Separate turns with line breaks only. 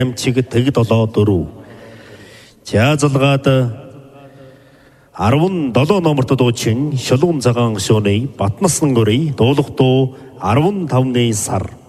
Амчиг тэг 7-4. Жаазалгаад 17 номерт дуучин Шулуун цагаан гшууны Батнасан гөрий дуулах дуу 15-ны сар.